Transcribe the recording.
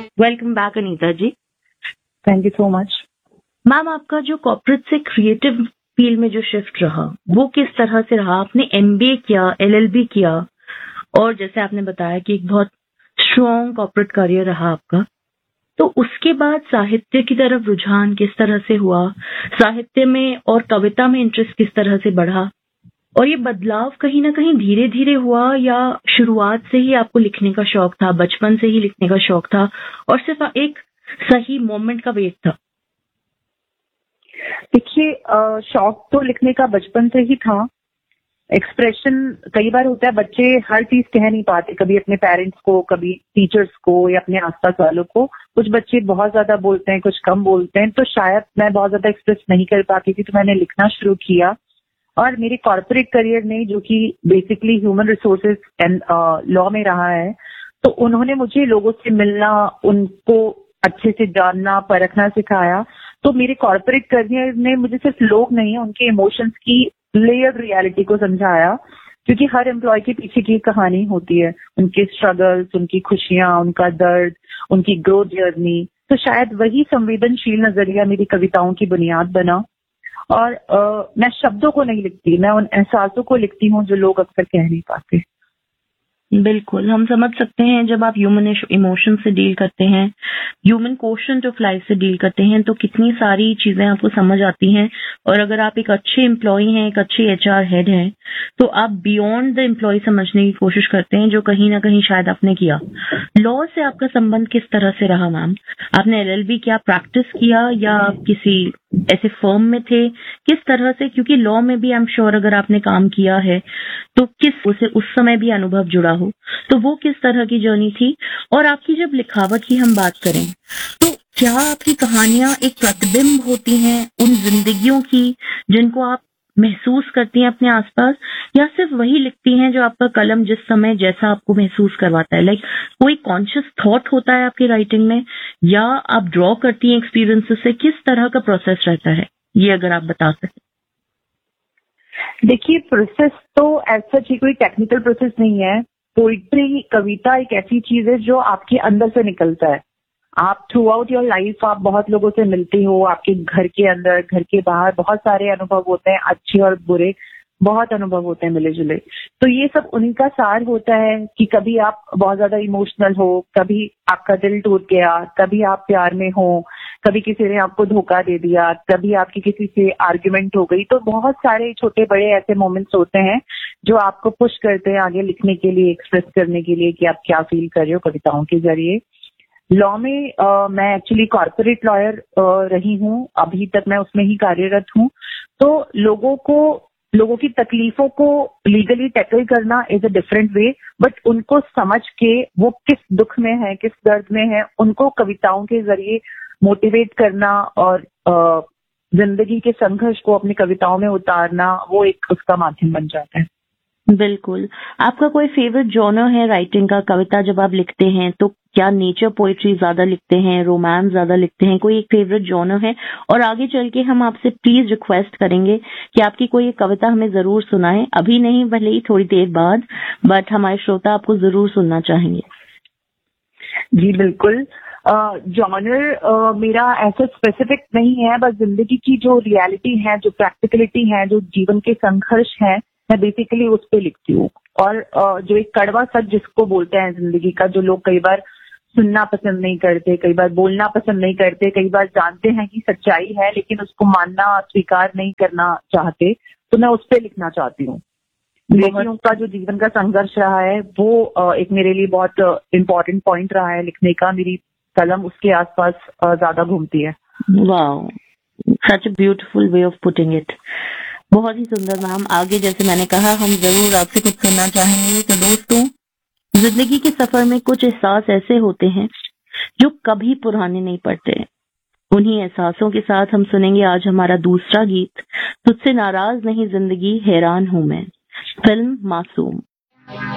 Welcome back Anita ji. Thank you so much. Ma'am, आपका जो corporate से क्रिएटिव फील्ड में जो शिफ्ट रहा वो किस तरह से रहा? आपने एमबीए किया, एलएलबी किया, और जैसे आपने बताया कि एक बहुत स्ट्रॉन्ग कॉर्पोरेट करियर रहा आपका, तो उसके बाद साहित्य की तरफ रुझान किस तरह से हुआ? साहित्य में और कविता में इंटरेस्ट किस तरह से बढ़ा? और ये बदलाव कहीं ना कहीं धीरे धीरे हुआ या शुरुआत से ही आपको लिखने का शौक था, बचपन से ही लिखने का शौक था और सिर्फ एक सही मोमेंट का वेट था? देखिए, शौक तो लिखने का बचपन से ही था। एक्सप्रेशन कई बार होता है, बच्चे हर चीज कह नहीं पाते, कभी अपने पेरेंट्स को, कभी टीचर्स को या अपने आसपास वालों को। कुछ बच्चे बहुत ज्यादा बोलते हैं, कुछ कम बोलते हैं, तो शायद मैं बहुत ज्यादा एक्सप्रेस नहीं कर पाती थी, तो मैंने लिखना शुरू किया। और मेरे कॉर्पोरेट करियर ने, जो कि basically human resources and law में रहा है, तो उन्होंने मुझे लोगों से मिलना, उनको अच्छे से जानना, परखना सिखाया। तो मेरे कॉर्पोरेट करियर ने मुझे सिर्फ लोग नहीं, उनके इमोशंस की लेयर्ड रियलिटी को समझाया, क्योंकि हर एम्प्लॉय के पीछे की कहानी होती है, उनके स्ट्रगल्स, उनकी खुशियां, उनका दर्द, उनकी ग्रोथ जर्नी। तो शायद वही संवेदनशील नजरिया मेरी कविताओं की बुनियाद बना। और मैं शब्दों को नहीं लिखती, मैं उन एहसासों को लिखती हूँ जो लोग अक्सर कह नहीं पाते। बिल्कुल, हम समझ सकते हैं जब आप ह्यूमन इमोशन से डील करते हैं, ह्यूमन क्वोशंट ऑफ लाइफ से डील करते हैं, तो कितनी सारी चीजें आपको समझ आती हैं। और अगर आप एक अच्छे एम्प्लॉय हैं, एक अच्छे एचआर हेड हैं, तो आप बियॉन्ड द एम्प्लॉय समझने की कोशिश करते हैं, जो कहीं ना कहीं शायद आपने किया। लॉ से आपका संबंध किस तरह से रहा मैम? आपने एलएलबी क्या प्रैक्टिस किया या आप किसी ऐसे फर्म में थे? किस तरह से, क्योंकि लॉ में भी आई एम श्योर अगर आपने काम किया है तो किस उसे उस समय भी अनुभव जुड़ा हो, तो वो किस तरह की जर्नी थी? और आपकी जब लिखावट की हम बात करें, तो क्या आपकी कहानियां एक प्रतिबिंब होती हैं उन जिंदगियों की जिनको आप महसूस करती हैं अपने आसपास, या सिर्फ वही लिखती हैं जो आपका कलम जिस समय जैसा आपको महसूस करवाता है? लाइक कोई कॉन्शियस थॉट होता है आपकी राइटिंग में, या आप ड्रॉ करती हैं एक्सपीरियंसेस से? किस तरह का प्रोसेस रहता है, ये अगर आप बता सकें। देखिए, प्रोसेस तो ऐसा ही कोई टेक्निकल प्रोसेस नहीं है। पोइट्री, कविता एक ऐसी चीज है जो आपके अंदर से निकलता है। आप थ्रू आउट योर लाइफ आप बहुत लोगों से मिलते हो, आपके घर के अंदर, घर के बाहर बहुत सारे अनुभव होते हैं, अच्छे और बुरे, बहुत अनुभव होते हैं मिले जुले। तो ये सब उन्हीं का सार होता है कि कभी आप बहुत ज्यादा इमोशनल हो, कभी आपका दिल टूट गया, कभी आप प्यार में हो, कभी किसी ने आपको धोखा दे दिया, कभी आपकी किसी से आर्ग्यूमेंट हो गई। तो बहुत सारे छोटे बड़े ऐसे मोमेंट्स होते हैं जो आपको पुश करते हैं आगे लिखने के लिए, एक्सप्रेस करने के लिए कि आप क्या फील कर रहे हो कविताओं के जरिए। लॉ में मैं एक्चुअली कॉर्पोरेट लॉयर रही हूँ, अभी तक मैं उसमें ही कार्यरत हूँ। तो लोगों की तकलीफों को लीगली टैकल करना is a different way, but उनको समझ के वो किस दुख में है, किस दर्द में है, उनको कविताओं के जरिए मोटिवेट करना और जिंदगी के संघर्ष को अपनी कविताओं में उतारना, वो एक उसका माध्यम बन जाता है। बिल्कुल। आपका कोई फेवरेट जॉनर है राइटिंग का? कविता जब आप लिखते हैं तो क्या नेचर पोएट्री ज्यादा लिखते हैं, रोमांस ज्यादा लिखते हैं? कोई एक फेवरेट जॉनर है? और आगे चल के हम आपसे प्लीज रिक्वेस्ट करेंगे कि आपकी कोई एक कविता हमें जरूर सुनाएं, अभी नहीं भले ही थोड़ी देर बाद, बट हमारे श्रोता आपको जरूर सुनना चाहेंगे। जी बिल्कुल। जॉनर मेरा ऐसा स्पेसिफिक नहीं है, बस जिंदगी की जो रियलिटी है, जो प्रैक्टिकलिटी है, जो जीवन के संघर्ष है, मैं बेसिकली उस पे लिखती हूँ। और जो एक कड़वा सच जिसको बोलते हैं जिंदगी का, जो लोग कई बार सुनना पसंद नहीं करते, कई बार बोलना पसंद नहीं करते, कई बार जानते हैं कि सच्चाई है लेकिन उसको मानना, स्वीकार नहीं करना चाहते, तो मैं उस पे लिखना चाहती हूँ। बेटियों का जो जीवन का संघर्ष रहा है वो एक मेरे लिए बहुत इम्पोर्टेंट पॉइंट रहा है लिखने का। मेरी कलम उसके आसपास ज्यादा घूमती है। Wow, such a beautiful way of putting it. बहुत ही सुंदर मैम। आगे जैसे मैंने कहा, हम जरूर आपसे कुछ सुनना चाहेंगे। तो दोस्तों, जिंदगी के सफर में कुछ एहसास ऐसे होते हैं जो कभी पुराने नहीं पड़ते। उन्हीं एहसासों के साथ हम सुनेंगे आज हमारा दूसरा गीत, तुझसे नाराज नहीं जिंदगी हैरान हूं मैं, फिल्म मासूम।